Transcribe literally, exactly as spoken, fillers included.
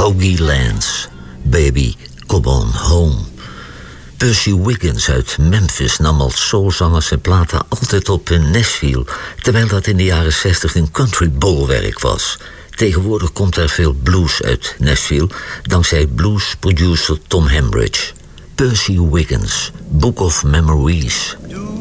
Hoagie Lance, Baby, Come On Home. Percy Wiggins uit Memphis nam als soulzanger zijn platen altijd op in Nashville, terwijl dat in de jaren zestig een country bolwerk was. Tegenwoordig komt er veel blues uit Nashville, dankzij blues-producer Tom Hambridge. Percy Wiggins, Book of Memories.